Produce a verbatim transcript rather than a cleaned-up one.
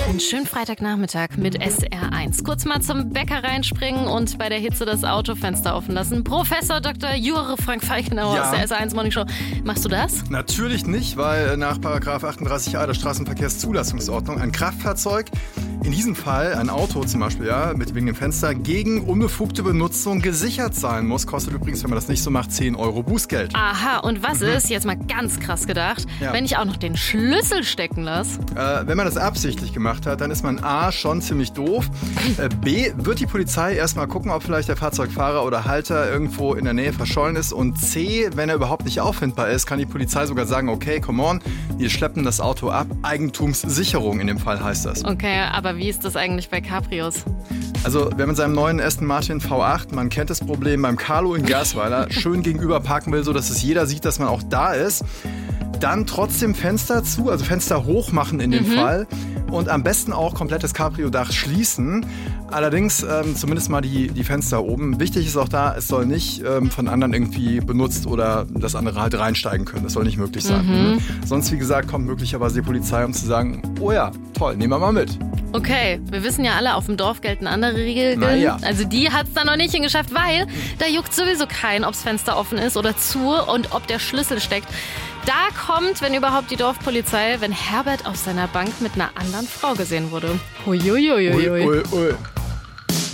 Einen schönen Freitagnachmittag mit S R eins. Kurz mal zum Bäcker reinspringen und bei der Hitze das Autofenster offen lassen. Professor Doktor Jure Frank Falkenauer Ja. aus der S R eins Morning Show. Machst du das? Natürlich nicht, weil nach Paragraph achtunddreißig a der Straßenverkehrszulassungsordnung ein Kraftfahrzeug, in diesem Fall ein Auto zum Beispiel, ja, mit wegen dem Fenster, gegen unbefugte Benutzung gesichert sein muss. Kostet übrigens, wenn man das nicht so macht, zehn Euro Bußgeld. Aha, und was ist, jetzt mal ganz krass gedacht, Ja. wenn ich auch noch den Schlüssel stecken lasse? Äh, wenn man das absichtlich gemacht hat, dann ist man A, schon ziemlich doof. Äh, B, wird die Polizei erstmal gucken, ob vielleicht der Fahrzeugfahrer oder Halter irgendwo in der Nähe verschollen ist. Und C, wenn er überhaupt nicht auffindbar ist, kann die Polizei sogar sagen, okay, come on, wir schleppen das Auto ab. Eigentumssicherung in dem Fall heißt das. Okay, aber wie ist das eigentlich bei Cabrios? Also, wer mit seinem neuen Aston Martin V acht, man kennt das Problem, beim Carlo in Gersweiler schön gegenüber parken will, sodass es jeder sieht, dass man auch da ist, dann trotzdem Fenster zu, also Fenster hoch machen in dem Mhm. Fall und am besten auch komplettes Cabrio-Dach schließen. Allerdings ähm, zumindest mal die, die Fenster oben. Wichtig ist auch da, es soll nicht ähm, von anderen irgendwie benutzt oder das andere halt reinsteigen können. Das soll nicht möglich sein. Mhm. Mhm. Sonst, wie gesagt, kommt möglicherweise die Polizei, um zu sagen, oh ja, toll, nehmen wir mal mit. Okay, wir wissen ja alle, auf dem Dorf gelten andere Regeln. Na ja. Also die hat's da noch nicht hingeschafft, weil da juckt sowieso keinen, ob's Fenster offen ist oder zu und ob der Schlüssel steckt. Da kommt, wenn überhaupt, die Dorfpolizei, wenn Herbert auf seiner Bank mit einer anderen Frau gesehen wurde. Huiuiuiui. Ui, ui, ui.